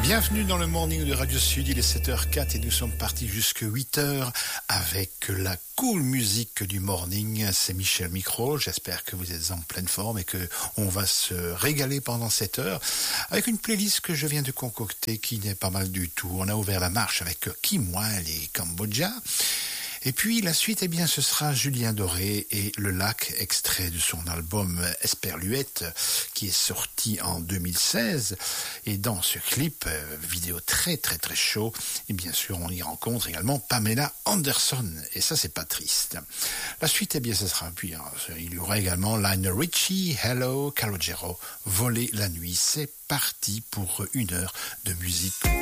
Bienvenue dans le Morning de Radio Sud, il est 7h04 et nous sommes partis jusqu'à 8h avec la cool musique du morning. C'est Michel Micro, j'espère que vous êtes en pleine forme et que on va se régaler pendant cette heure avec une playlist que je viens de concocter qui n'est pas mal du tout. On a ouvert la marche avec Kim Wilde et Cambodja. Et puis la suite, eh bien, ce sera Julien Doré et Le Lac, extrait de son album Esperluette, qui est sorti en 2016. Et dans ce clip, vidéo très très très chaud, et bien sûr, on y rencontre également Pamela Anderson. Et ça, c'est pas triste. La suite, eh bien, ce sera puis, il y aura également Lionel Richie, Hello, Calogero, Voler la nuit. C'est parti pour 1 heure de musique.